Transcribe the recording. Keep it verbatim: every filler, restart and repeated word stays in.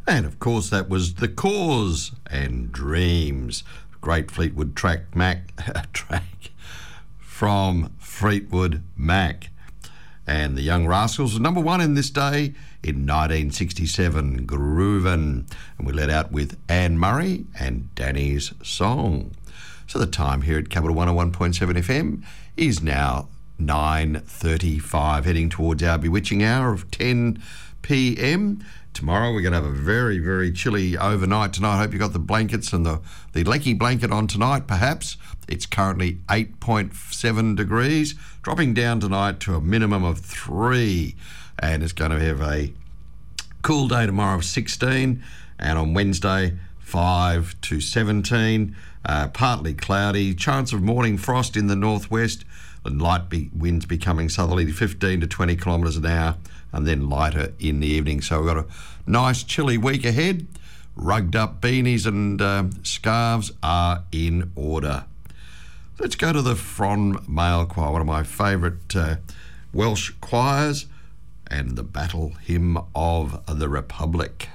And of course that was The Cause and Dreams. Great Fleetwood track, Mac, track from Fleetwood Mac. And the Young Rascals was number one in this day in nineteen sixty-seven, Groovin'. And we let out with Anne Murray and Danny's Song. So the time here at Capital one oh one point seven F M is now nine thirty-five, heading towards our bewitching hour of ten p m. Tomorrow we're going to have a very, very chilly overnight tonight. I hope you got the blankets and the, the Lecky blanket on tonight, perhaps. It's currently eight point seven degrees, dropping down tonight to a minimum of three. And it's going to have a cool day tomorrow of sixteen, and on Wednesday, five to seventeen. Uh, partly cloudy, chance of morning frost in the northwest, and light be- winds becoming southerly, fifteen to twenty kilometres an hour, and then lighter in the evening. So we've got a nice chilly week ahead. Rugged up beanies and uh, scarves are in order. Let's go to the Front Male Choir, one of my favourite uh, Welsh choirs, and the Battle Hymn of the Republic.